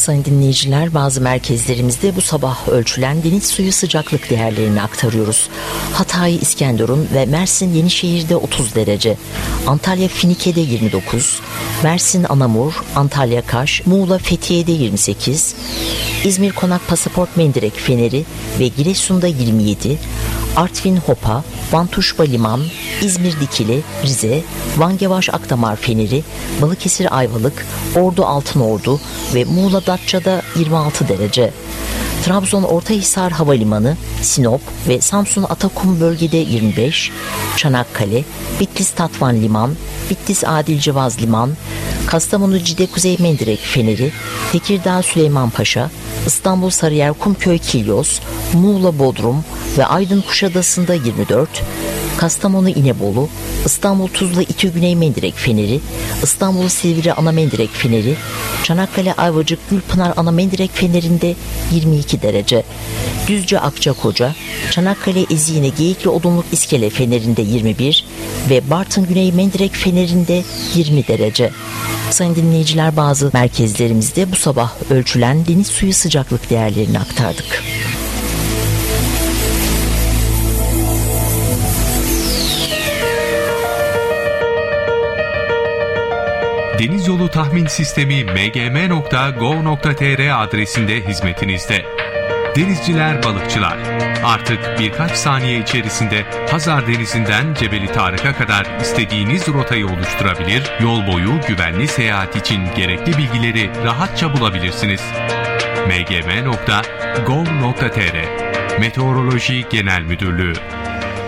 Sayın dinleyiciler, bazı merkezlerimizde bu sabah ölçülen deniz suyu sıcaklık değerlerini aktarıyoruz. Hatay İskenderun ve Mersin Yenişehir'de 30 derece, Antalya Finike'de 29, Mersin Anamur, Antalya Kaş, Muğla Fethiye'de 28, İzmir Konak Pasaport Mendirek Feneri ve Giresun'da 27, Artvin Hopa, Van Tuşba Liman, İzmir Dikili, Rize, Van Gevaş Akdamar Feneri, Balıkesir Ayvalık, Ordu Altınordu ve Muğla Datça'da 26 derece. Trabzon Ortahisar Havalimanı, Sinop ve Samsun Atakum bölgede 25, Çanakkale, Bitlis Tatvan Liman, Bitlis Adil Cevaz Liman, Kastamonu Cide Kuzey Mendirek Feneri, Tekirdağ Süleymanpaşa, İstanbul Sarıyer Kumköy Kilyos, Muğla Bodrum ve Aydın Kuşadası'nda 24, Kastamonu İnebolu, İstanbul Tuzla İTÜ Güney Mendirek Feneri, İstanbul Silivri Ana Mendirek Feneri, Çanakkale Ayvacık Gülpınar Ana Mendirek Feneri'nde 22 derece. Düzce Akçakoca, Çanakkale Ezine Geyikli Odunluk İskele Feneri'nde 21 ve Bartın Güney Mendirek Feneri'nde 20 derece. Sayın dinleyiciler, bazı merkezlerimizde bu sabah ölçülen deniz suyu sıcaklık değerlerini aktardık. Deniz Yolu Tahmin Sistemi mgm.gov.tr adresinde hizmetinizde. Denizciler, balıkçılar, artık birkaç saniye içerisinde Hazar Denizi'nden Cebeli Tarık'a kadar istediğiniz rotayı oluşturabilir, yol boyu güvenli seyahat için gerekli bilgileri rahatça bulabilirsiniz. mgm.gov.tr Meteoroloji Genel Müdürlüğü